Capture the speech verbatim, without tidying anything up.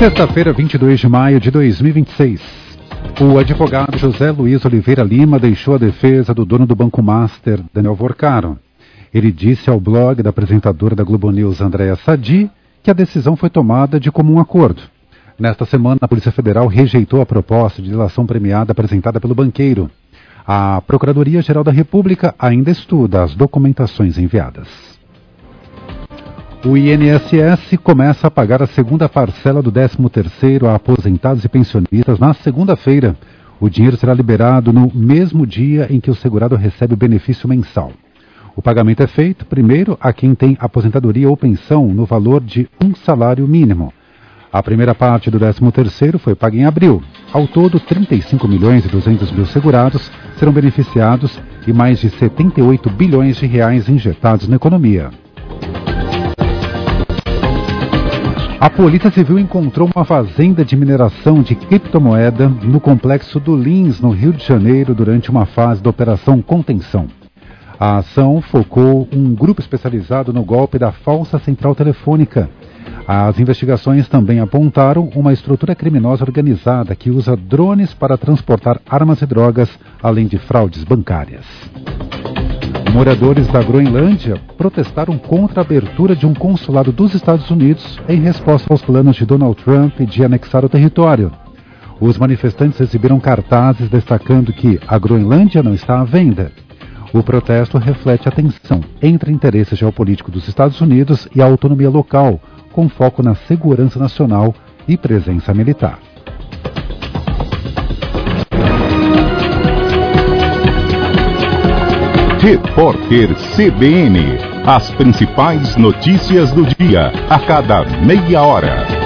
Sexta-feira, vinte e dois de maio de dois mil e vinte e seis. O advogado José Luiz Oliveira Lima deixou a defesa do dono do Banco Master, Daniel Vorcaro. Ele disse ao blog da apresentadora da Globo News, Andréa Sadi, que a decisão foi tomada de comum acordo. Nesta semana, a Polícia Federal rejeitou a proposta de delação premiada apresentada pelo banqueiro. A Procuradoria-Geral da República ainda estuda as documentações enviadas. O I N S S começa a pagar a segunda parcela do décimo terceiro a aposentados e pensionistas na segunda-feira. O dinheiro será liberado no mesmo dia em que o segurado recebe o benefício mensal. O pagamento é feito, primeiro, a quem tem aposentadoria ou pensão no valor de um salário mínimo. A primeira parte do décimo terceiro foi paga em abril. Ao todo, trinta e cinco milhões e duzentos mil segurados serão beneficiados e mais de setenta e oito bilhões de reais injetados na economia. A Polícia Civil encontrou uma fazenda de mineração de criptomoeda no complexo do Lins, no Rio de Janeiro, durante uma fase da Operação Contenção. A ação focou um grupo especializado no golpe da falsa central telefônica. As investigações também apontaram uma estrutura criminosa organizada que usa drones para transportar armas e drogas, além de fraudes bancárias. Moradores da Groenlândia protestaram contra a abertura de um consulado dos Estados Unidos em resposta aos planos de Donald Trump de anexar o território. Os manifestantes exibiram cartazes destacando que a Groenlândia não está à venda. O protesto reflete a tensão entre interesses geopolíticos dos Estados Unidos e a autonomia local, com foco na segurança nacional e presença militar. Repórter C B N. As principais notícias do dia, a cada meia hora.